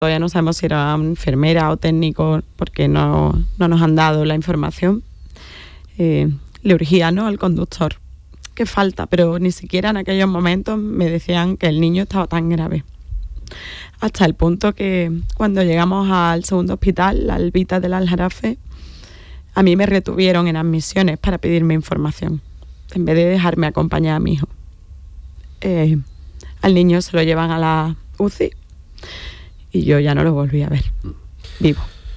Todavía no sabemos si era enfermera o técnico porque no nos han dado la información. Le urgía, ¿no?, al conductor. Que falta, pero ni siquiera en aquellos momentos me decían que el niño estaba tan grave. Hasta el punto que cuando llegamos al segundo hospital, la Albita del Aljarafe, a mí me retuvieron en admisiones para pedirme información, en vez de dejarme acompañar a mi hijo. Al niño se lo llevan a la UCI y yo ya no lo volví a ver vivo.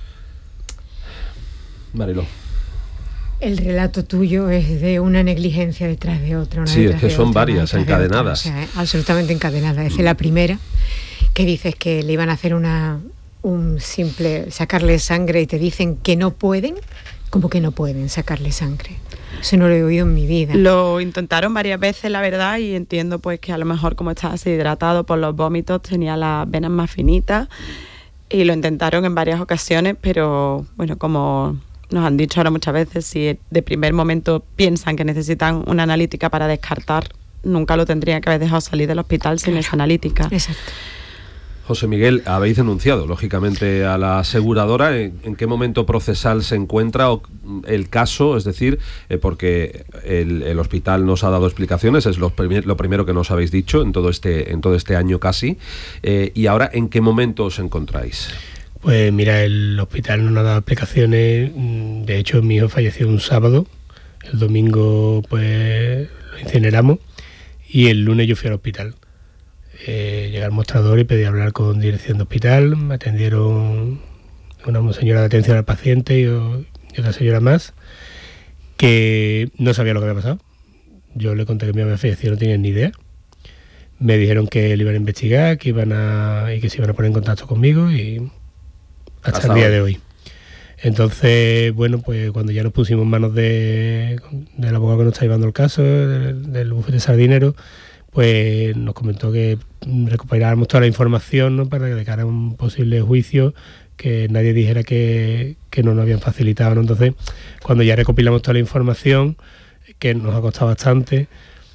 Mariló. El relato tuyo es de una negligencia detrás de otra. Sí, es que son varias, encadenadas. O sea, absolutamente encadenadas. Es la primera, que dices que le iban a hacer un simple sacarle sangre y te dicen que no pueden. ¿Cómo que no pueden sacarle sangre? Eso no lo he oído en mi vida. Lo intentaron varias veces, la verdad, y entiendo pues que a lo mejor como estaba deshidratado por los vómitos tenía las venas más finitas y lo intentaron en varias ocasiones, pero bueno, como nos han dicho ahora muchas veces, si de primer momento piensan que necesitan una analítica para descartar, nunca lo tendrían que haber dejado salir del hospital sin esa analítica. Exacto. José Miguel, habéis denunciado, lógicamente, a la aseguradora. ¿En qué momento procesal se encuentra el caso? Es decir, porque el hospital nos ha dado explicaciones, es lo primero que nos habéis dicho en todo este año casi. Y ahora, ¿en qué momento os encontráis? Pues mira, el hospital no nos ha dado explicaciones. De hecho, mi hijo falleció un sábado. El domingo, pues, lo incineramos. Y el lunes yo fui al hospital. Llegué al mostrador y pedí hablar con dirección de hospital. Me atendieron una señora de atención al paciente y otra señora más, que no sabía lo que había pasado. Yo le conté que mi había fallecido, no tenían ni idea. Me dijeron que le iban a investigar, y que se iban a poner en contacto conmigo y hasta el día de hoy. Entonces, bueno, pues cuando ya nos pusimos en manos del abogado que nos está llevando el caso, del bufete sardinero, pues nos comentó que recuperáramos toda la información, ¿no?, para que de cara a un posible juicio que nadie dijera que no nos habían facilitado, ¿no? Entonces, cuando ya recopilamos toda la información, que nos ha costado bastante,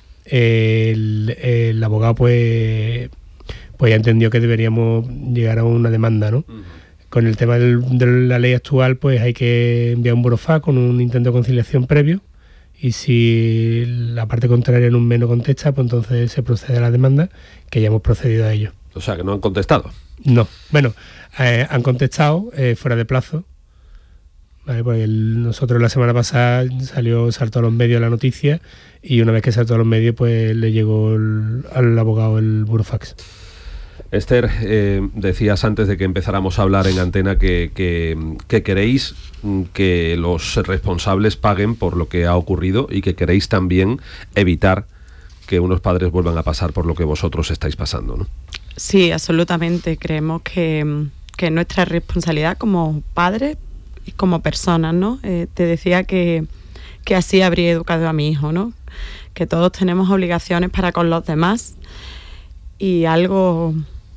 el abogado pues ya entendió que deberíamos llegar a una demanda, ¿no? Con el tema de la ley actual, pues hay que enviar un burofax con un intento de conciliación previo. Y si la parte contraria en un mes no contesta, pues entonces se procede a la demanda, que ya hemos procedido a ello. O sea, que no han contestado. No, bueno, han contestado fuera de plazo, ¿vale? Porque nosotros la semana pasada saltó a los medios la noticia y una vez que saltó a los medios, pues le llegó al abogado el burofax. Esther, decías antes de que empezáramos a hablar en antena que queréis que los responsables paguen por lo que ha ocurrido y que queréis también evitar que unos padres vuelvan a pasar por lo que vosotros estáis pasando, ¿no? Sí, absolutamente. Creemos que es nuestra responsabilidad como padres y como personas, ¿no? Te decía que así habría educado a mi hijo, ¿no? Que todos tenemos obligaciones para con los demás y algo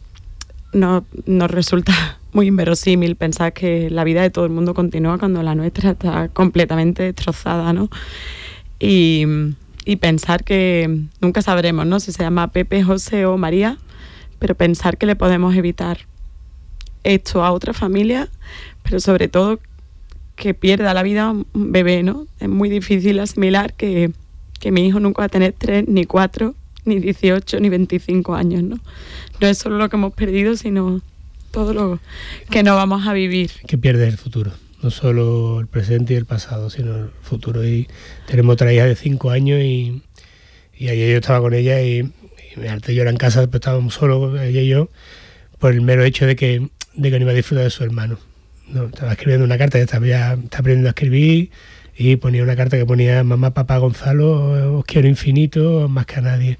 nos resulta muy inverosímil pensar que la vida de todo el mundo continúa cuando la nuestra está completamente destrozada, ¿no? Y pensar que nunca sabremos, ¿no?, si se llama Pepe, José o María, pero pensar que le podemos evitar esto a otra familia, pero sobre todo que pierda la vida un bebé, ¿no? Es muy difícil asimilar que mi hijo nunca va a tener 3, ni 4, ni 18, ni 25 años, ¿no? No es solo lo que hemos perdido, sino todo lo que no vamos a vivir. Que pierdes el futuro, no solo el presente y el pasado, sino el futuro. Y tenemos otra hija de 5 años y ayer yo estaba con ella y me harté llorar en casa, pero estábamos solos, ella y yo, por el mero hecho de que no iba a disfrutar de su hermano. No, estaba escribiendo una carta, está aprendiendo a escribir y ponía una carta que ponía: mamá, papá, Gonzalo, os quiero infinito, más que a nadie.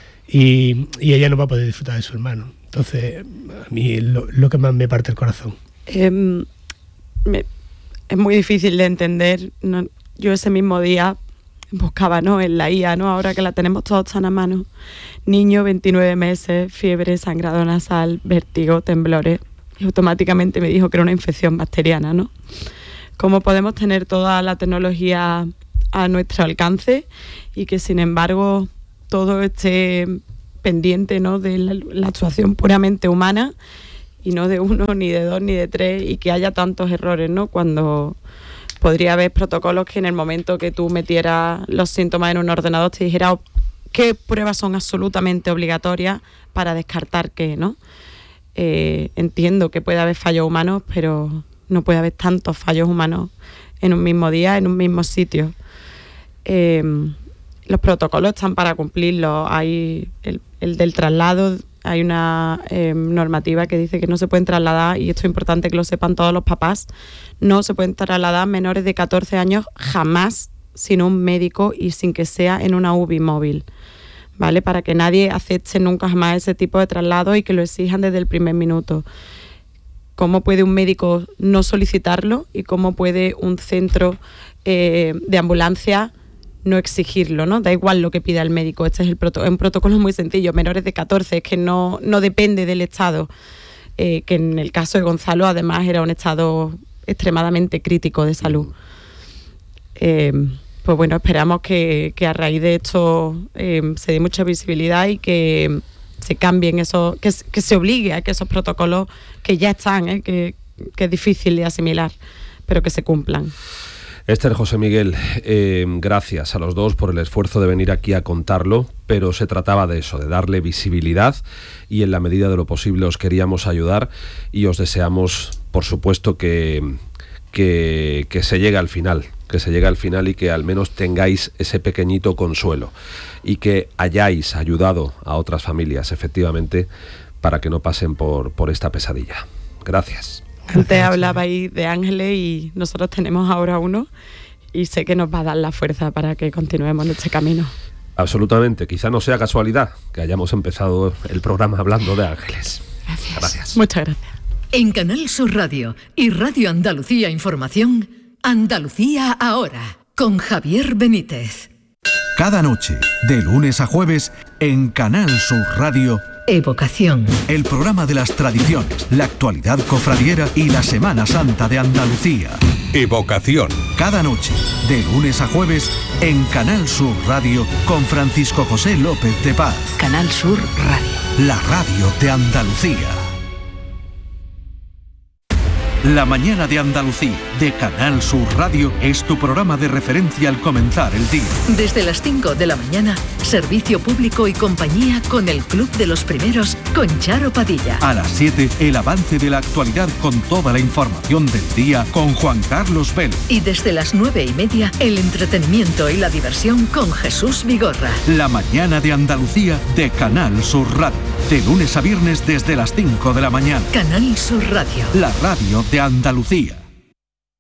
Y ella no va a poder disfrutar de su hermano. Entonces, a mí es lo que más me parte el corazón. Es muy difícil de entender, ¿no? Yo ese mismo día buscaba, ¿no?, en la IA, ¿no?, ahora que la tenemos todos tan a mano. Niño, 29 meses, fiebre, sangrado nasal, vértigo, temblores. Y automáticamente me dijo que era una infección bacteriana, ¿no? ¿Cómo podemos tener toda la tecnología a nuestro alcance y que, sin embargo, todo esté pendiente, ¿no?, de la actuación puramente humana y no de 1, ni de 2, ni de 3, y que haya tantos errores, ¿no? Cuando podría haber protocolos que en el momento que tú metieras los síntomas en un ordenador te dijera qué pruebas son absolutamente obligatorias para descartar qué, ¿no? Entiendo que puede haber fallos humanos, pero no puede haber tantos fallos humanos en un mismo día, en un mismo sitio. Los protocolos están para cumplirlos. Hay el del traslado, hay una normativa que dice que no se pueden trasladar, y esto es importante que lo sepan todos los papás, no se pueden trasladar menores de 14 años jamás sin un médico y sin que sea en una UBI móvil, ¿vale? Para que nadie acepte nunca jamás ese tipo de traslado y que lo exijan desde el primer minuto. ¿Cómo puede un médico no solicitarlo y cómo puede un centro de ambulancia no exigirlo, ¿no? Da igual lo que pida el médico. Este es un protocolo muy sencillo, menores de 14, es que no depende del estado, que en el caso de Gonzalo además era un estado extremadamente crítico de salud. Pues bueno, esperamos que a raíz de esto se dé mucha visibilidad y que se cambien eso, que se obligue a que esos protocolos que ya están, que es difícil de asimilar, pero que se cumplan. Esther, José Miguel, gracias a los dos por el esfuerzo de venir aquí a contarlo, pero se trataba de eso, de darle visibilidad, y en la medida de lo posible os queríamos ayudar y os deseamos, por supuesto, que se llegue al final, y que al menos tengáis ese pequeño consuelo y que hayáis ayudado a otras familias, efectivamente, para que no pasen por esta pesadilla. Gracias. Antes hablabais de ángeles y nosotros tenemos ahora uno, y sé que nos va a dar la fuerza para que continuemos en este camino. Absolutamente. Quizá no sea casualidad que hayamos empezado el programa hablando de ángeles. Gracias. Muchas gracias. En Canal Sur Radio y Radio Andalucía Información, Andalucía Ahora, con Javier Benítez. Cada noche, de lunes a jueves, en Canal Sur Radio, Evocación. El programa de las tradiciones, la actualidad cofradiera y la Semana Santa de Andalucía. Evocación. Cada noche, de lunes a jueves, en Canal Sur Radio, con Francisco José López de Paz. Canal Sur Radio. La radio de Andalucía. La mañana de Andalucía, de Canal Sur Radio, es tu programa de referencia al comenzar el día. Desde las 5 de la mañana, servicio público y compañía con el Club de los Primeros, con Charo Padilla. A las 7, el avance de la actualidad con toda la información del día con Juan Carlos Vélez. Y desde las 9:30, el entretenimiento y la diversión con Jesús Vigorra. La mañana de Andalucía, de Canal Sur Radio. De lunes a viernes desde las 5 de la mañana. Canal Sur Radio. La radio de Andalucía.